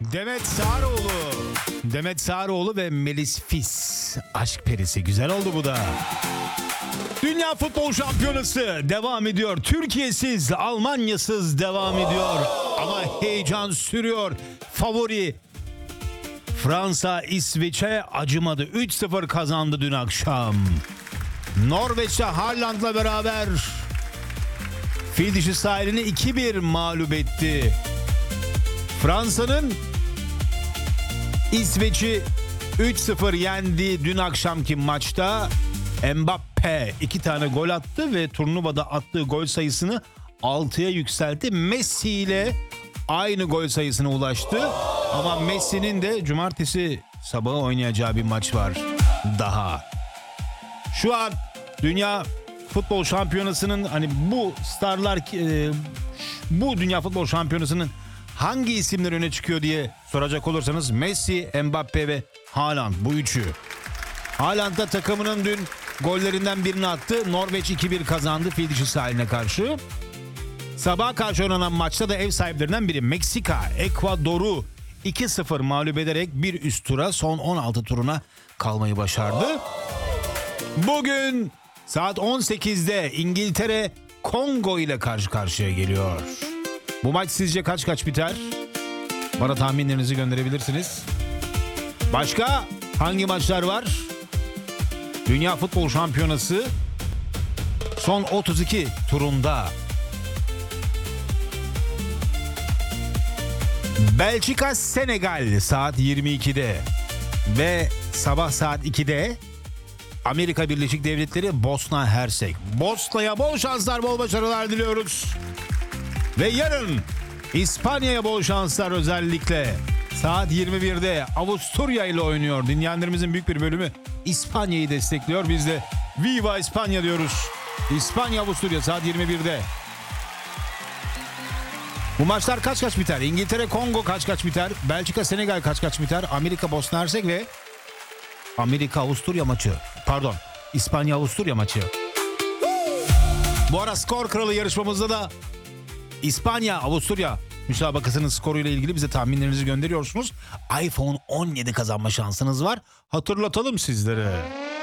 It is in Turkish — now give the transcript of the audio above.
Demet Sağaroğlu. Demet Sağaroğlu ve Melis Fis. Aşk perisi. Güzel oldu bu da. Dünya Futbol Şampiyonası devam ediyor. Türkiye'siz, Almanya'sız devam ediyor. Ama heyecan sürüyor. Favori Fransa İsveç'e acımadı. 3-0 kazandı dün akşam. Norveç'te Haaland'la beraber fil dişi sahilini 2-1 mağlup etti. Fransa'nın İsveç'i 3-0 yendi dün akşamki maçta. Mbappe 2 tane gol attı ve turnuvada attığı gol sayısını 6'ya yükseltti. Messi ile aynı gol sayısına ulaştı. Ama Messi'nin de cumartesi sabahı oynayacağı bir maç var daha. Şu an Dünya Futbol Şampiyonası'nın hani bu starlar bu Dünya Futbol Şampiyonası'nın hangi isimler öne çıkıyor diye soracak olursanız Messi, Mbappe ve Haaland, bu üçü. Haaland da takımının dün gollerinden birini attı. Norveç 2-1 kazandı fil dişi sahiline karşı. Sabaha karşı oynanan maçta da ev sahiplerinden biri Meksika, Ekvador'u 2-0 mağlup ederek bir üst tura, son 16 turuna kalmayı başardı. Bugün saat 18'de İngiltere Kongo ile karşı karşıya geliyor. Bu maç sizce kaç biter? Bana tahminlerinizi gönderebilirsiniz. Başka hangi maçlar var? Dünya Futbol Şampiyonası son 32 turunda. Belçika Senegal saat 22'de ve sabah saat 2'de Amerika Birleşik Devletleri Bosna Hersek. Bosna'ya bol şanslar, bol başarılar diliyoruz. Ve yarın İspanya'ya bol şanslar, özellikle saat 21'de Avusturya ile oynuyor. Dinleyenlerimizin büyük bir bölümü İspanya'yı destekliyor. Biz de Viva İspanya diyoruz. İspanya Avusturya saat 21'de. Bu maçlar kaç biter? İngiltere Kongo kaç biter? Belçika Senegal kaç biter? Amerika Bosna Hersek ve Amerika Avusturya maçı. Pardon, İspanya Avusturya maçı. Bu ara skor kralı yarışmamızda da İspanya Avusturya müsabakasının skoruyla ilgili bize tahminlerinizi gönderiyorsunuz. iPhone 17 kazanma şansınız var. Hatırlatalım sizlere.